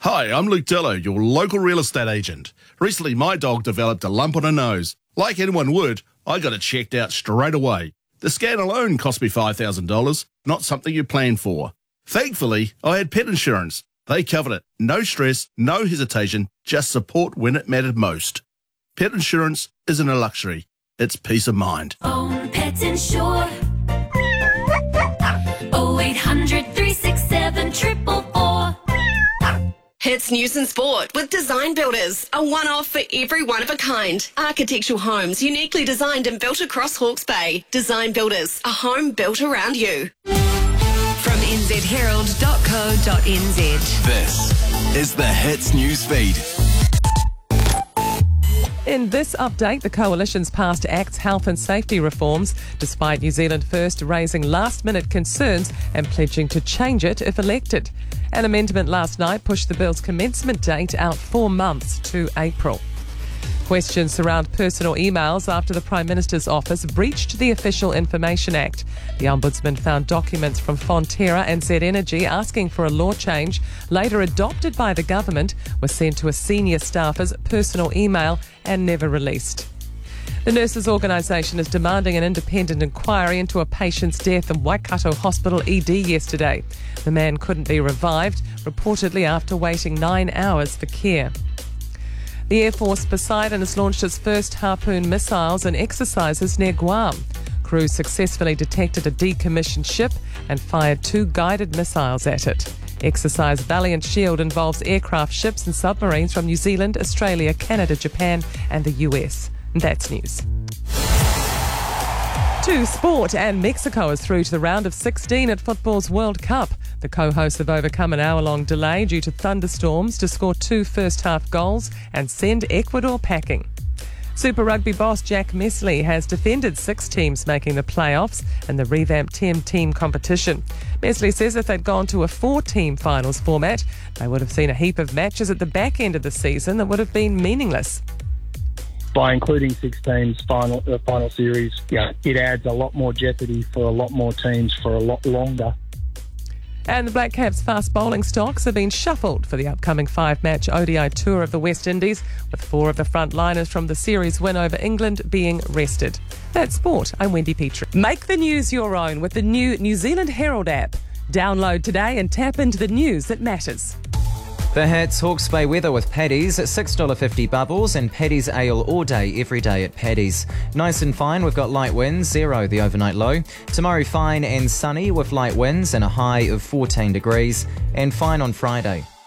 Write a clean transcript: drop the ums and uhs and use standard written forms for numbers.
Hi, I'm Luke Dello, your local real estate agent. Recently, my dog developed a lump on her nose. Like anyone would, I got it checked out straight away. The scan alone cost me $5,000, not something you plan for. Thankfully, I had pet insurance. They covered it. No stress, no hesitation, just support when it mattered most. Pet insurance isn't a luxury, it's peace of mind. Own Pet Insure. 0800 367 444. Hits News and Sport with Design Builders, a one-off for every one-of-a-kind. Architectural homes uniquely designed and built across Hawke's Bay. Design Builders, a home built around you. From nzherald.co.nz. This is the Hits News Feed. In this update, the Coalition's passed Act's health and safety reforms, despite New Zealand First raising last-minute concerns and pledging to change it if elected. An amendment last night pushed the bill's commencement date out 4 months to April. Questions surround personal emails after the Prime Minister's office breached the Official Information Act. The Ombudsman found documents from Fonterra and Z Energy asking for a law change, later adopted by the government, were sent to a senior staffer's personal email and never released. The Nurses Organisation is demanding an independent inquiry into a patient's death in Waikato Hospital ED yesterday. The man couldn't be revived, reportedly after waiting 9 hours for care. The Air Force Poseidon has launched its first Harpoon missiles in exercises near Guam. Crews successfully detected a decommissioned ship and fired 2 guided missiles at it. Exercise Valiant Shield involves aircraft, ships and submarines from New Zealand, Australia, Canada, Japan and the US. And that's news. To sport, and Mexico is through to the round of 16 at football's World Cup. The co-hosts have overcome an hour-long delay due to thunderstorms to score 2 first-half goals and send Ecuador packing. Super Rugby boss Jack Messley has defended 6 teams making the playoffs in the revamped 10-team competition. Messley says if they'd gone to a 4-team finals format, they would have seen a heap of matches at the back end of the season that would have been meaningless. By including 6 teams final series, it adds a lot more jeopardy for a lot more teams for a lot longer. And the Black Caps' fast bowling stocks have been shuffled for the upcoming 5-match ODI tour of the West Indies, with 4 of the frontliners from the series win over England being rested. That's sport. I'm Wendy Petrie. Make the news your own with the new New Zealand Herald app. Download today and tap into the news that matters. The Hits Hawke's Bay weather with Paddy's at $6.50 bubbles and Paddy's ale all day, every day at Paddy's. Nice and fine, we've got light winds, 0 the overnight low. Tomorrow fine and sunny with light winds and a high of 14 degrees, and fine on Friday.